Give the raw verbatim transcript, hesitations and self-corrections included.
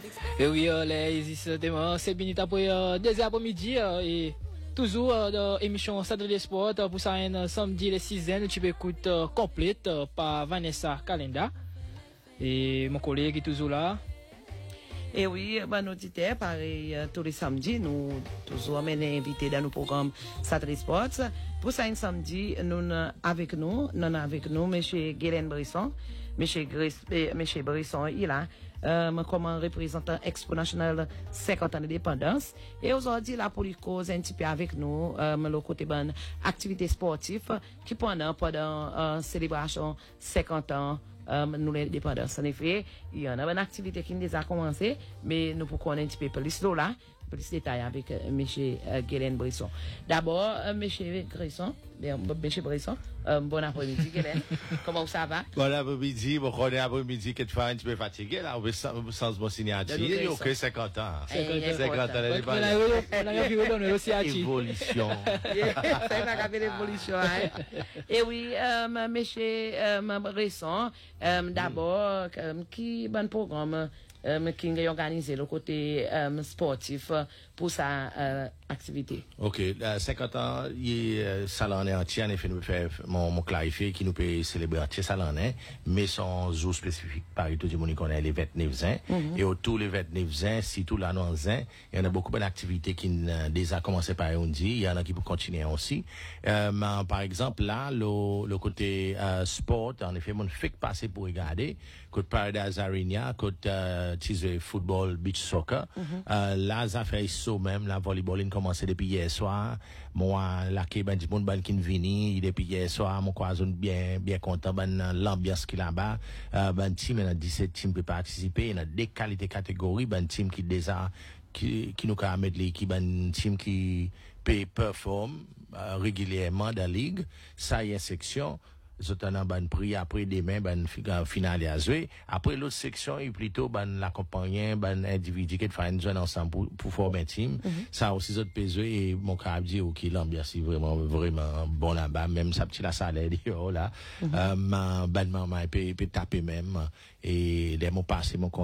Et oui, euh, les justement, c'est bien après euh, deux après-midi euh, et toujours euh, de émission Stade de Sport euh, pour ça un samedi les six ans tu peux écouter euh, complète euh, par Vanessa Calenda et mon collègue est toujours là. Et oui, ben, nous disons, pareil, euh, tous les samedis, nous, toujours amener invités dans nos programmes Saturday Sports. Pour ça, un samedi, nous, avec nous, nous, avec nous, monsieur Guylaine Brisson, monsieur Gris, eh, monsieur Brisson, il a, euh, comme un représentant Expo National cinquante ans d'indépendance. Et aujourd'hui, là, pour lui cause un petit peu avec nous, euh, le côté bonne activité sportive, qui pendant, pendant, euh, célébration cinquante ans, Euh, nous l'indépendance. En effet, il y en a une activité qui nous a commencé, mais nous pouvons connaître un petit peu plus là, plus de détails avec euh, M. Euh, Guylaine Brisson. D'abord, euh, M. Brisson, M. Brisson, euh, bon après-midi, Guylaine. Comment ça va? Bon après-midi, bon après-midi, quelquefois un petit peu fatigué, là, au sens de mon signature. Il y a que cinquante ans. cinquante ans d'indépendance. On a vu le aussi à Évolution. C'est pas qu'à l'évolution, hein. Et oui, euh, M. Euh, Brisson, euh, d'abord, euh, qui bon programme euh, qui est organisé le côté euh, sportif pour sa euh, activité. Ok, euh, cinquante ans, il est euh, salon entier, en effet, nous fait mon, mon clarifier qui nous peut célébrer entier salon, mais sans jour spécifique, par tout le monde connaît les vingt-neuf ans, mm-hmm. Et autour les vingt-neuf ans, si tout l'année ans, il y en a beaucoup d'activités qui euh, déjà commencé par on dit, il y en a qui peuvent continuer aussi. Euh, mais, par exemple, là, le, le côté euh, sport, en effet, mon fait passer pour regarder, côté Paradise Arena, côté euh, football, beach soccer, mm-hmm. euh, là, ça fait ça même, la volleyball, il commencé depuis hier soir. Moi, la qui ben du monde ben qui vini depuis hier soir, mon croison bien bien content ben l'ambiance qui là-bas. Euh, ben team il y a dix-sept teams peut participer, il y a des qualités catégories, ben team qui déjà qui qui nous ca mettre l'équipe ben team qui peut perform euh, régulièrement dans la ligue, ça y est section c'est un ban prix après demain ban finale à jouer après l'autre section est plutôt ban l'accompagner ban individu qui fait une zone ensemble pour, pour former un team mm-hmm. Ça aussi autres P S E et mon cas dit OK l'ambiance est vraiment vraiment bon là-bas même ça petit la salle là mm-hmm. euh ban maman peut peut taper même et les mots passés mon